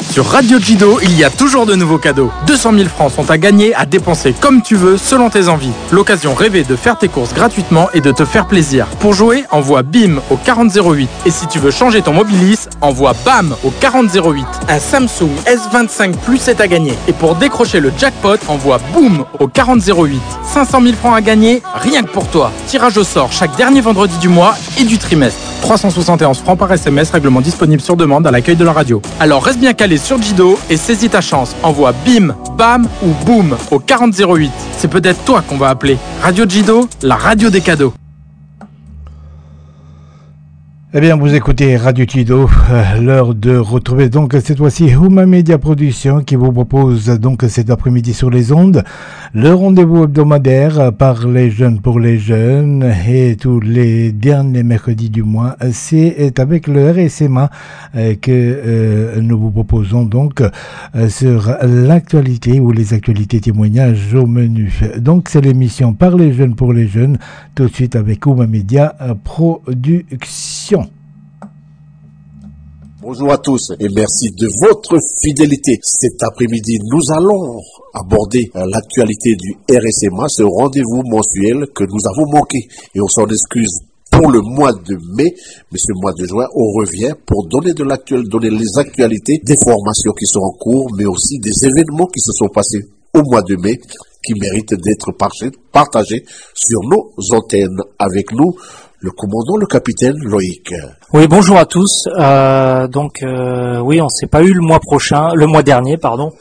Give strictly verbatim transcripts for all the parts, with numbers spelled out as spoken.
Sur Radio Jido, il y a toujours de nouveaux cadeaux. deux cent mille francs sont à gagner, à dépenser comme tu veux, selon tes envies. L'occasion rêvée de faire tes courses gratuitement et de te faire plaisir. Pour jouer, envoie BIM au quarante zéro huit. Et si tu veux changer ton Mobilis, envoie BAM au quarante zéro huit. Un Samsung S vingt-cinq Plus est à gagner. Et pour décrocher le jackpot, envoie BOOM au quarante zéro huit. cinq cent mille francs à gagner, rien que pour toi. Tirage au sort chaque dernier vendredi du mois et du trimestre. trois cent soixante et onze francs par S M S, règlement disponible sur demande à l'accueil de la radio. Alors reste bien calé sur Jido et saisis ta chance. Envoie BIM, BAM ou BOOM au quarante zéro huit. C'est peut-être toi qu'on va appeler. Radio Jido, la radio des cadeaux. Eh bien, vous écoutez Radio Jido, euh, l'heure de retrouver donc cette fois-ci Huma Media Production qui vous propose donc cet après-midi sur les ondes le rendez-vous hebdomadaire par les jeunes pour les jeunes et tous les derniers mercredis du mois. C'est avec le R S M A euh, que euh, nous vous proposons donc euh, sur l'actualité ou les actualités témoignages au menu. Donc c'est l'émission par les jeunes pour les jeunes, tout de suite avec Huma Media Production. Bonjour à tous et merci de votre fidélité. Cet après-midi, nous allons aborder l'actualité du R S M A, ce rendez-vous mensuel que nous avons manqué. Et on s'en excuse pour le mois de mai, mais ce mois de juin, on revient pour donner de l'actuel, donner les actualités des formations qui sont en cours, mais aussi des événements qui se sont passés au mois de mai, qui méritent d'être partagés sur nos antennes. Avec nous, le commandant, le capitaine Loïc. Oui, bonjour à tous. Euh, donc, euh, oui, on s'est pas eu le mois prochain, le mois dernier, pardon.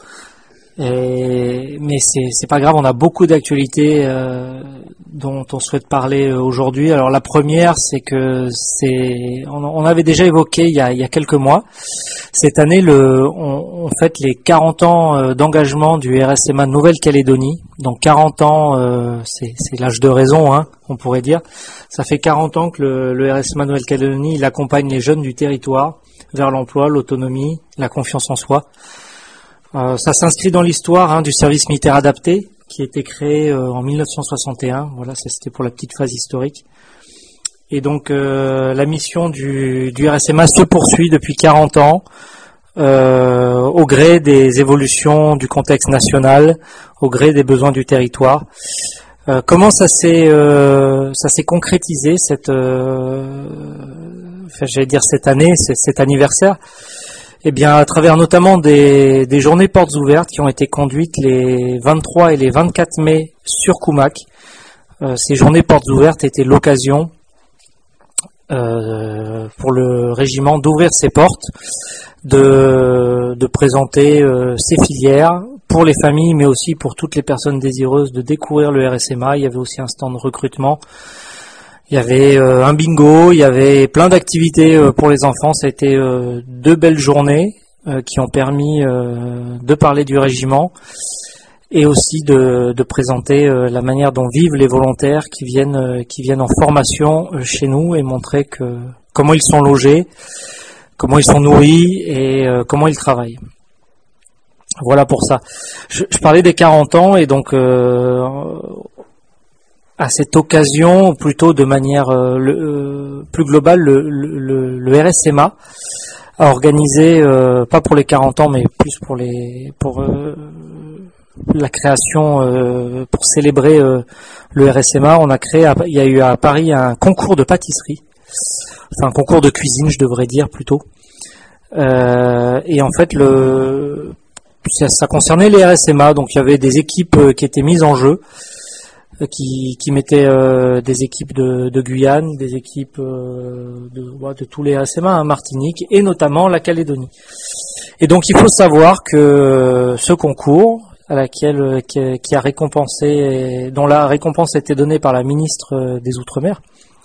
Et, mais c'est c'est pas grave, on a beaucoup d'actualités euh, dont on souhaite parler aujourd'hui. Alors la première, c'est que c'est on, on avait déjà évoqué il y a il y a quelques mois. Cette année, le on, on fête les quarante ans d'engagement du R S M A Nouvelle-Calédonie. Donc quarante ans, euh, c'est c'est l'âge de raison, hein, on pourrait dire. Ça fait quarante ans que le, le R S M A Nouvelle-Calédonie, il accompagne les jeunes du territoire vers l'emploi, l'autonomie, la confiance en soi. Euh, ça s'inscrit dans l'histoire hein, du service militaire adapté qui a été créé euh, en mille neuf cent soixante et un. Voilà, ça c'était pour la petite phase historique. Et donc euh, la mission du, du R S M A se poursuit depuis quarante ans euh, au gré des évolutions du contexte national, au gré des besoins du territoire. Euh, comment ça s'est euh, ça s'est concrétisé cette euh, enfin, j'allais dire cette année, c'est, cet anniversaire? Eh bien, à travers notamment des, des journées portes ouvertes qui ont été conduites les vingt-trois et les vingt-quatre mai sur Koumak. Euh, ces journées portes ouvertes étaient l'occasion euh, pour le régiment d'ouvrir ses portes, de, de présenter euh, ses filières pour les familles, mais aussi pour toutes les personnes désireuses de découvrir le R S M A. Il y avait aussi un stand de recrutement. Il y avait euh, un bingo, il y avait plein d'activités euh, pour les enfants. Ça a été euh, deux belles journées euh, qui ont permis euh, de parler du régiment et aussi de, de présenter euh, la manière dont vivent les volontaires qui viennent euh, qui viennent en formation euh, chez nous et montrer que comment ils sont logés, comment ils sont nourris et euh, comment ils travaillent. Voilà pour ça. Je, je parlais des quarante ans et donc euh, à cette occasion, plutôt de manière euh, le, euh, plus globale, le, le, le R S M A a organisé, euh, pas pour les quarante ans, mais plus pour les pour euh, la création, euh, pour célébrer euh, le R S M A. On a créé, il y a eu à Paris un concours de pâtisserie, enfin un concours de cuisine, je devrais dire plutôt. Euh, et en fait, le ça, ça concernait les R S M A, donc il y avait des équipes euh, qui étaient mises en jeu. qui, qui mettaient euh, des équipes de, de Guyane, des équipes euh, de, ouais, de tous les R S M A, hein, Martinique et notamment la Calédonie. Et donc il faut savoir que ce concours, à laquelle qui, qui a récompensé, dont la récompense a été donnée par la ministre des Outre-mer,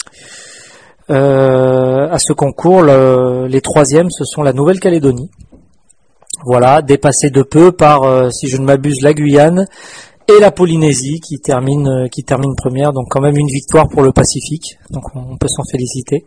euh, à ce concours, le, les troisièmes, ce sont la Nouvelle-Calédonie. Voilà, dépassé de peu par, euh, si je ne m'abuse, la Guyane et la Polynésie qui termine qui termine première, donc quand même une victoire pour le Pacifique, donc on peut s'en féliciter.